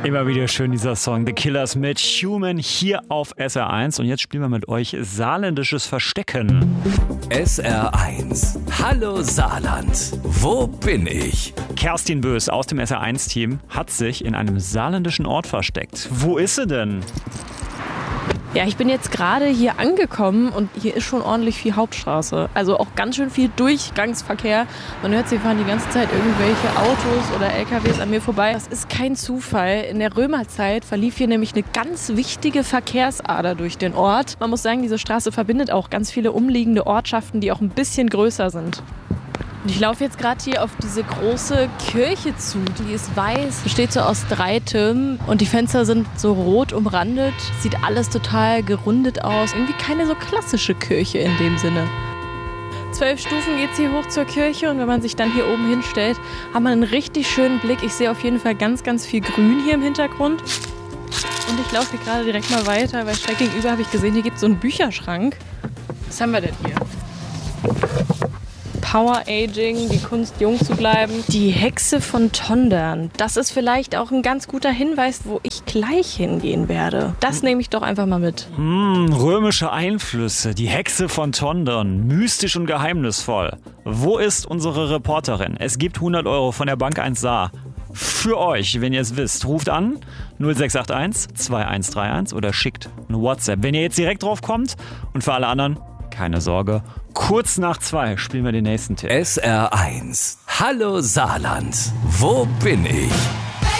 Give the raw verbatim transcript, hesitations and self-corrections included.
Immer wieder schön dieser Song The Killers mit Human hier auf S R eins. Und jetzt spielen wir mit euch saarländisches Verstecken. S R eins. Hallo Saarland. Wo bin ich? Kerstin Bös aus dem S R eins Team hat sich in einem saarländischen Ort versteckt. Wo ist sie denn? Ja, ich bin jetzt gerade hier angekommen und hier ist schon ordentlich viel Hauptstraße. Also auch ganz schön viel Durchgangsverkehr. Man hört, sie fahren die ganze Zeit irgendwelche Autos oder L K Ws an mir vorbei. Das ist kein Zufall. In der Römerzeit verlief hier nämlich eine ganz wichtige Verkehrsader durch den Ort. Man muss sagen, diese Straße verbindet auch ganz viele umliegende Ortschaften, die auch ein bisschen größer sind. Und ich laufe jetzt gerade hier auf diese große Kirche zu. Die ist weiß, besteht so aus drei Türmen und die Fenster sind so rot umrandet. Sieht alles total gerundet aus. Irgendwie keine so klassische Kirche in dem Sinne. Zwölf Stufen geht es hier hoch zur Kirche und wenn man sich dann hier oben hinstellt, hat man einen richtig schönen Blick. Ich sehe auf jeden Fall ganz, ganz viel Grün hier im Hintergrund. Und ich laufe hier gerade direkt mal weiter, weil schräg gegenüber habe ich gesehen, hier gibt es so einen Bücherschrank. Was haben wir denn hier? Power Aging, die Kunst, jung zu bleiben. Die Hexe von Tondern. Das ist vielleicht auch ein ganz guter Hinweis, wo ich gleich hingehen werde. Das nehme ich doch einfach mal mit. Hm, römische Einflüsse, die Hexe von Tondern, mystisch und geheimnisvoll. Wo ist unsere Reporterin? Es gibt hundert Euro von der Bank eins Saar. Für euch, wenn ihr es wisst, ruft an null sechs acht eins zwei eins drei eins oder schickt eine WhatsApp. Wenn ihr jetzt direkt drauf kommt und für alle anderen, keine Sorge, kurz nach zwei spielen wir den nächsten Tipp. S R eins. Hallo Saarland. Wo bin ich?